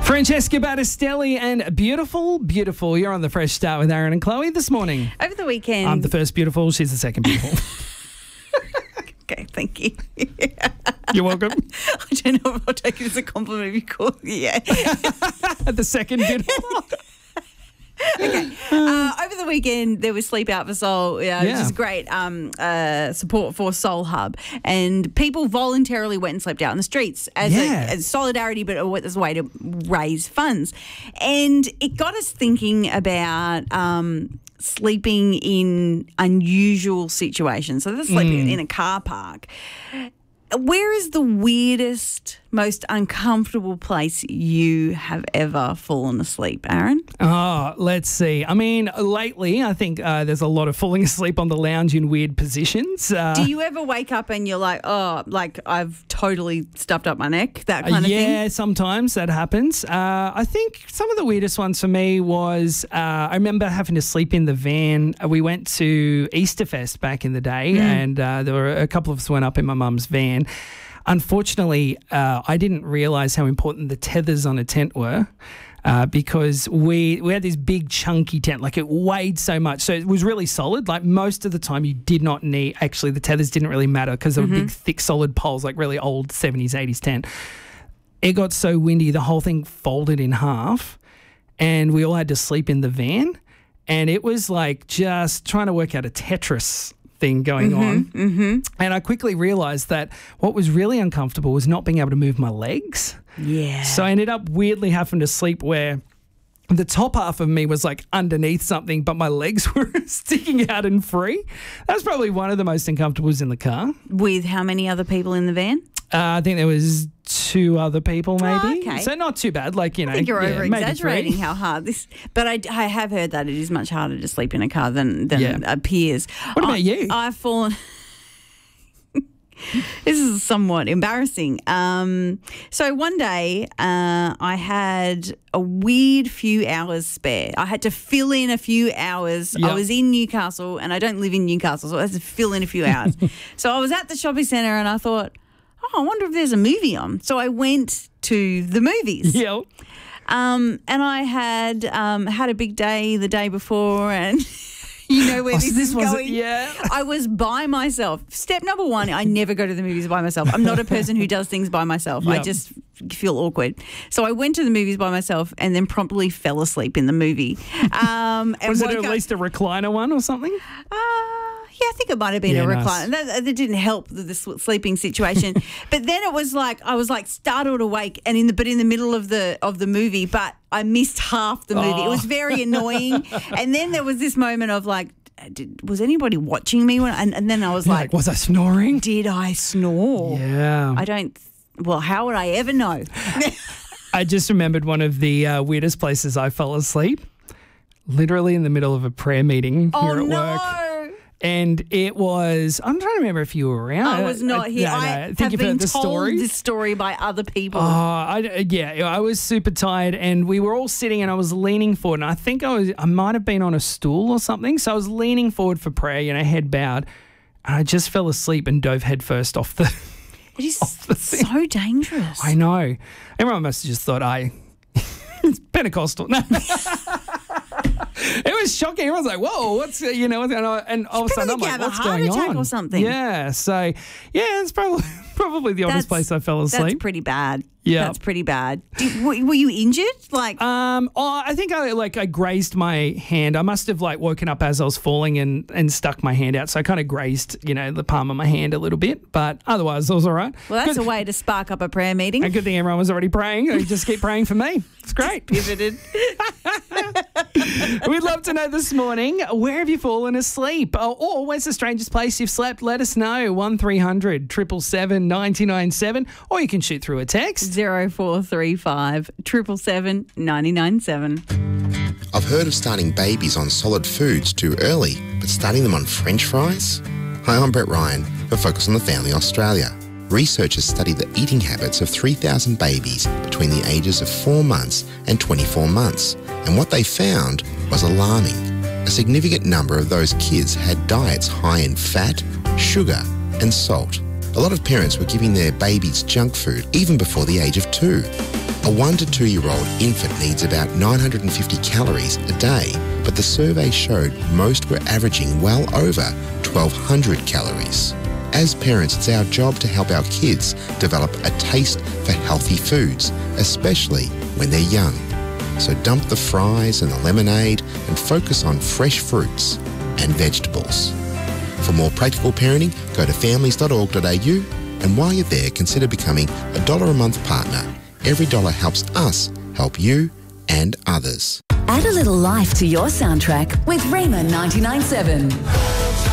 Francesca Battistelli and Beautiful, Beautiful. You're on the Fresh Start with Aaron and Chloe this morning. Over the weekend. I'm the first beautiful. She's the second beautiful. Okay, thank you. You're welcome. I don't know if I'll take it as a compliment if you call it. Yeah. The second beautiful. Okay. Over the weekend, there was Sleep Out for Soul, which is great support for Soul Hub. And people voluntarily went and slept out in the streets as solidarity, but as a way to raise funds. And it got us thinking about sleeping in unusual situations. So that's sleeping in a car park. Where is the weirdest, most uncomfortable place you have ever fallen asleep, Aaron? Oh, let's see. I mean, lately, I think there's a lot of falling asleep on the lounge in weird positions. Do you ever wake up and you're like, oh, like I've totally stuffed up my neck, that kind of thing? Yeah, sometimes that happens. I think some of the weirdest ones for me was I remember having to sleep in the van. We went to Easterfest back in the day and there were a couple of us went up in my mum's van. Unfortunately, I didn't realise how important the tethers on a tent were because we had this big chunky tent, like it weighed so much. So it was really solid. Like most of the time you did not need, actually the tethers didn't really matter because they were big, thick, solid poles, like really old 70s, 80s tent. It got so windy, the whole thing folded in half and we all had to sleep in the van. And it was like just trying to work out a Tetris thing going on. And I quickly realised that what was really uncomfortable was not being able to move my legs. Yeah. So I ended up weirdly having to sleep where the top half of me was like underneath something, but my legs were sticking out and free. That's probably one of the most uncomfortables in the car. With how many other people in the van? I think there was 2 other people maybe. Oh, okay. So not too bad. Like, you know, I think you're over-exaggerating maybe 3. how hard this... But I have heard that it is much harder to sleep in a car than appears. What about you? I've fallen... This is somewhat embarrassing. So one day I had a weird few hours spare. I had to fill in a few hours. Yep. I was in Newcastle and I don't live in Newcastle, so I had to fill in a few hours. So I was at the shopping centre and I thought, I wonder if there's a movie on. So I went to the movies. Yeah. And I had had a big day the day before and... You know where this is going? Yeah. I was by myself. Step number 1, I never go to the movies by myself. I'm not a person who does things by myself. Yep. I just feel awkward. So I went to the movies by myself and then promptly fell asleep in the movie. And was it at least a recliner one or something? Yeah, I think it might have been a recliner. Nice. That didn't help the sleeping situation. But then it was like I was like startled awake and in the middle of the movie, but I missed half the movie. It was very annoying. And then there was this moment of like, was anybody watching me? And then I was like, was I snoring? Did I snore? Yeah. Well, how would I ever know? I just remembered one of the weirdest places I fell asleep, literally in the middle of a prayer meeting here at work. And it was, I'm trying to remember if you were around. I was not here. I think you've heard the story. This story by other people. I was super tired and we were all sitting and I was leaning forward and I think I might have been on a stool or something. So I was leaning forward for prayer, you know, head bowed, and I just fell asleep and dove headfirst off the It is so dangerous. I know. Everyone must have just thought, it's Pentecostal. No. It was shocking. Everyone's like, whoa, what's, you know, and all of a sudden I'm like, what's going on? Have a heart attack or something. Yeah. So, yeah, it's probably the oddest place I fell asleep. That's pretty bad. Yeah. That's pretty bad. Were you injured? Like, I think I grazed my hand. I must have like woken up as I was falling and stuck my hand out. So I kind of grazed, you know, the palm of my hand a little bit, but otherwise it was all right. Well, that's a way to spark up a prayer meeting. A good thing everyone was already praying. They just keep praying for me. It's great. Pivoted. We'd love to know this morning, where have you fallen asleep? Or where's the strangest place you've slept? Let us know. 1300 777 997, or you can shoot through a text. 0435 777 997. I've heard of starting babies on solid foods too early, but starting them on French fries? Hi, I'm Brett Ryan for Focus on the Family Australia. Researchers studied the eating habits of 3,000 babies between the ages of 4 months and 24 months, and what they found was alarming. A significant number of those kids had diets high in fat, sugar, and salt. A lot of parents were giving their babies junk food even before the age of 2. A 1 to 2 year old infant needs about 950 calories a day, but the survey showed most were averaging well over 1,200 calories. As parents, it's our job to help our kids develop a taste for healthy foods, especially when they're young. So dump the fries and the lemonade and focus on fresh fruits and vegetables. For more practical parenting, go to families.org.au, and while you're there, consider becoming a $1 a month partner. Every dollar helps us help you and others. Add a little life to your soundtrack with Rayman 99.7.